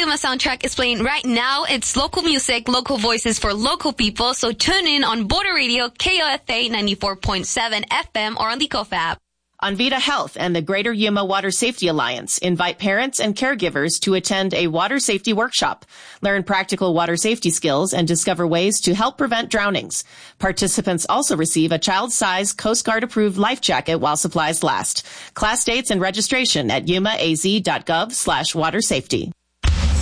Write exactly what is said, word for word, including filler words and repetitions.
Yuma Soundtrack is playing right now. It's local music, local voices for local people. So tune in on Border Radio, K O F A ninety-four point seven F M or on the K O F app. Envita Health and the Greater Yuma Water Safety Alliance invite parents and caregivers to attend a water safety workshop. Learn practical water safety skills and discover ways to help prevent drownings. Participants also receive a child-size Coast Guard-approved life jacket while supplies last. Class dates and registration at yumaaz.gov slash water safety.